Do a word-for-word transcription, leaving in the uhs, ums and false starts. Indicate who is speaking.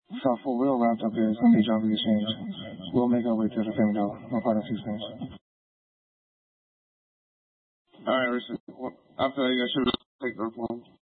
Speaker 1: So for real wrapped up here, it's gonna be John Exchange. We'll make our way to the family dollar. No part of six things.
Speaker 2: All right, Richard. Well, I feel like I should take the phone.